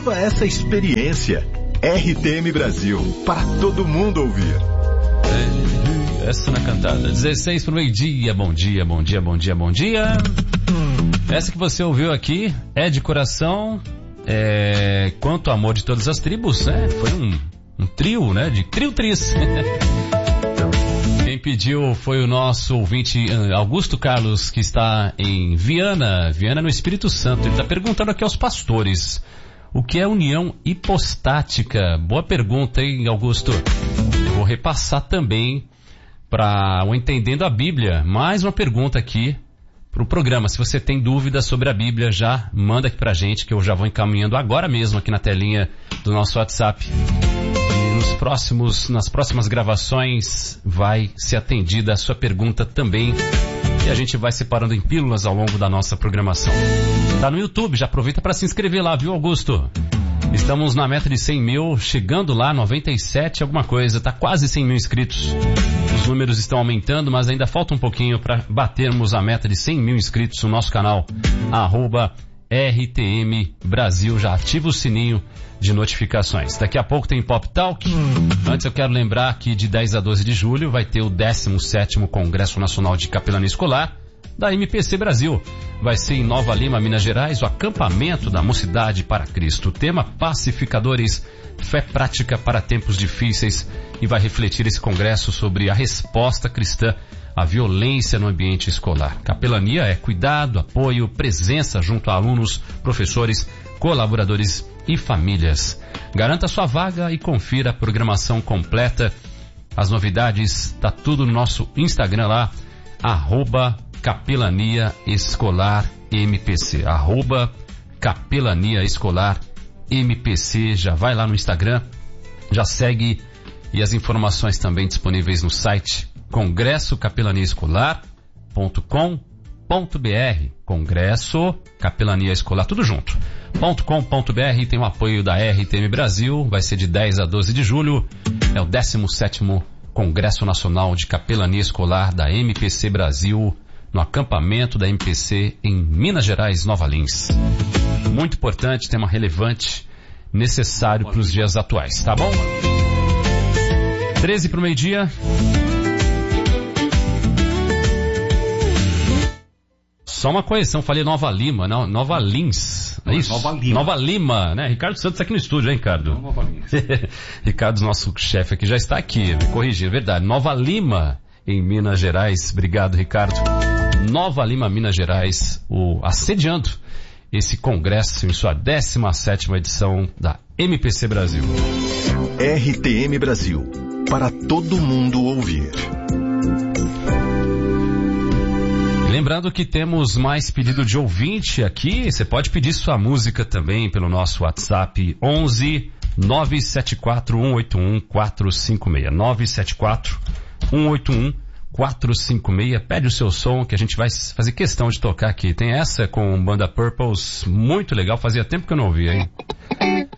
Viva essa experiência. RTM Brasil, para todo mundo ouvir. Essa na cantada. 16 pro meio-dia. Bom dia, bom dia, bom dia, bom dia. Essa que você ouviu aqui é de coração, Quanto Amor de Todas as Tribos, né? Foi um trio, né? De trio-tris. Quem pediu foi o nosso ouvinte Augusto Carlos, que está em Viana no Espírito Santo. Ele está perguntando aqui aos pastores: o que é união hipostática? Boa pergunta, hein, Augusto? Eu vou repassar também para o Entendendo a Bíblia. Mais uma pergunta aqui para o programa. Se você tem dúvidas sobre a Bíblia, já manda aqui pra gente, que eu já vou encaminhando agora mesmo aqui na telinha do nosso WhatsApp. E nas próximas gravações vai ser atendida a sua pergunta também, e a gente vai separando em pílulas ao longo da nossa programação. Tá no YouTube, já aproveita para se inscrever lá, viu, Augusto? Estamos na meta de 100 mil, chegando lá, 97 alguma coisa, tá quase 100 mil inscritos. Os números estão aumentando, mas ainda falta um pouquinho para batermos a meta de 100 mil inscritos no nosso canal, @RTM Brasil. Já ativa o sininho de notificações. Daqui a pouco tem Pop Talk. Antes eu quero lembrar que de 10 a 12 de julho vai ter o 17º Congresso Nacional de Capelania Escolar da MPC Brasil. Vai ser em Nova Lima, Minas Gerais, o acampamento da Mocidade para Cristo. O tema: Pacificadores, fé prática para tempos difíceis, e vai refletir esse congresso sobre a resposta cristã à violência no ambiente escolar. Capelania é cuidado, apoio, presença junto a alunos, professores, colaboradores e famílias. Garanta sua vaga e confira a programação completa. As novidades, tá tudo no nosso Instagram lá, @Capelania Escolar MPC, @Capelania Escolar MPC. Já vai lá no Instagram, já segue, e as informações também disponíveis no site congressocapelaniaescolar.com.br. Congresso Capelania Escolar, tudo junto, .com.br. Tem o apoio da RTM Brasil. Vai ser de 10 a 12 de julho. É o 17º Congresso Nacional de Capelania Escolar da MPC Brasil, no acampamento da MPC em Minas Gerais, Nova Lins. Muito importante, tema relevante, necessário para os dias atuais, tá bom? 13 para o meio-dia. Só uma correção, falei Nova Lima, não, Nova Lins. É isso? Nova Lima, né? Ricardo Santos aqui no estúdio, hein, Ricardo? Não, Nova Lins. Ricardo, nosso chefe aqui, já está aqui, me corrigindo, verdade. Nova Lima, em Minas Gerais. Obrigado, Ricardo. Nova Lima, Minas Gerais, assediando esse congresso em sua 17ª edição da MPC Brasil. RTM Brasil, para todo mundo ouvir. Lembrando que temos mais pedido de ouvinte aqui. Você pode pedir sua música também pelo nosso WhatsApp 11 974 181 456. 974 181 456. Pede o seu som que a gente vai fazer questão de tocar aqui. Tem essa com banda Purples, muito legal. Fazia tempo que eu não ouvia, hein?